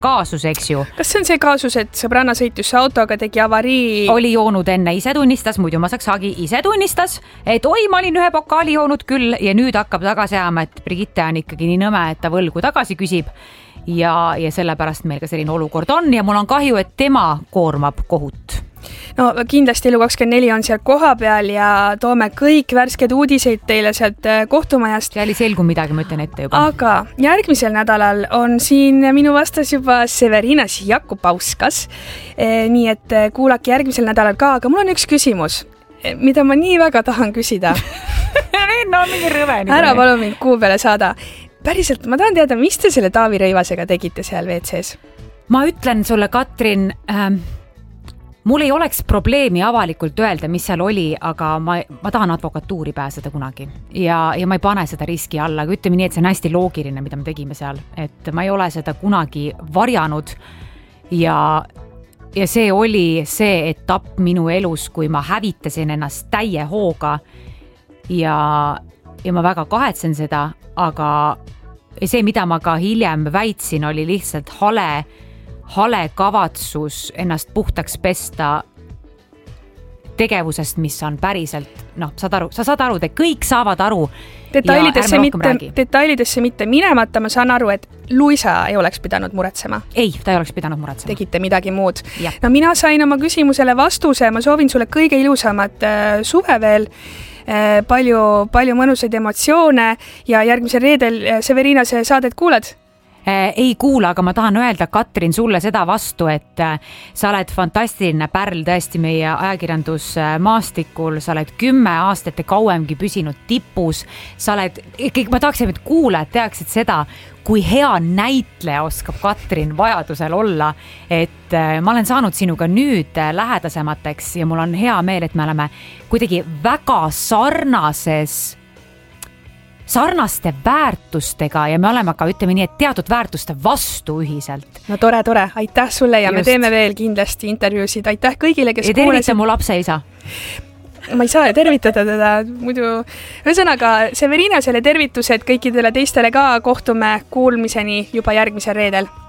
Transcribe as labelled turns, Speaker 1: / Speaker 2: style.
Speaker 1: kaasus, eks ju.
Speaker 2: Kas see on see kaasus, et sõbranna sõitus autoga, tegi avarii?
Speaker 1: Oli joonud enne, ise tunnistas, muidu ma saaks hagi, ise tunnistas, et oi, ma olin ühe pokaali joonud küll ja nüüd hakkab tagasi ajama, et Brigitte on ikkagi nii nõme, et ta võlgu tagasi küsib ja sellepärast meil ka selline olukord on ja mul on kahju, et tema koormab kohut.
Speaker 2: No kindlasti Elu24 on seal koha peal ja toome kõik värsked uudiseid teile sealt kohtumajast.
Speaker 1: Seal ei selgu midagi, ma ütlen ette juba.
Speaker 2: Aga järgmisel nädalal on siin minu vastas juba Severinas Jakubauskas. Nii et kuulake järgmisel nädalal ka, aga mul on üks küsimus, mida ma nii väga tahan küsida.
Speaker 1: No mingi rõve.
Speaker 2: Ära palun mind kuu peale saada. Päriselt, ma tahan teada, mis te selle Taavi Rõivasega tegite seal WC-s?
Speaker 1: Ma ütlen sulle, Katrin, mul ei oleks probleemi avalikult öelda, mis seal oli, aga ma tahan advokatuuri pääseda kunagi ja ma ei pane seda riski alla, aga ütleme nii, et see on hästi loogiline, mida me tegime seal, et ma ei ole seda kunagi varjanud ja see oli see etapp minu elus, kui ma hävitasin ennast täie hooga ja ma väga kahetsen seda, aga see, mida ma ka hiljem väitsin, oli lihtsalt hale kavatsus ennast puhtaks pesta tegevusest, mis on päriselt, sa saad aru, te kõik saavad aru.
Speaker 2: Detailidesse mitte minemata, ma saan aru, et Luisa ei oleks pidanud muretsema.
Speaker 1: Ei, ta ei oleks pidanud muretsema.
Speaker 2: Tegite midagi muud. No mina sain oma küsimusele vastuse, ma soovin sulle kõige ilusamat suve veel, palju mõnusaid emotsioone ja järgmisel reedel Severinase saadet kuulad?
Speaker 1: Ei kuula, aga ma tahan öelda, Katrin, sulle seda vastu, et sa oled fantastiline pärl tõesti meie ajakirjandusmaastikul, sa oled 10 aastat ja kauemgi püsinud tipus, ma tahaksin, et kuulajad teaksid seda, kui hea näitleja oskab Katrin vajadusel olla, et ma olen saanud sinuga nüüd lähedasemateks ja mul on hea meel, et me oleme kuidagi väga sarnaste väärtustega ja me oleme ka, ütleme nii, et teatud väärtuste vastu ühiselt.
Speaker 2: No tore, aitäh sulle ja me teeme veel kindlasti intervjuusid. Aitäh kõigile, kes
Speaker 1: kuulesid. Ja tervita mu lapse isa.
Speaker 2: Ma ei saa tervitada teda, muidu. Ühesõnaga, Severinasele tervitused kõikidele teistele ka, kohtume kuulmiseni juba järgmisel reedel.